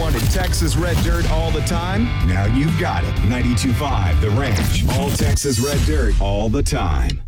wanted Texas Red Dirt all the time? Now you've got it. 92.5 The Ranch. All Texas Red Dirt all the time.